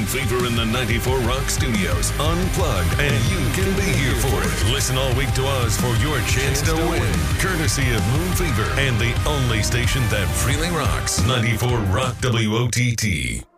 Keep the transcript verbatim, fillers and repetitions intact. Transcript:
Fever in the ninety-four Rock Studios, unplugged, and you can be here for it. Listen all week to us for your chance to win, courtesy of Moon Fever and the only station that really rocks, ninety-four Rock W O T T.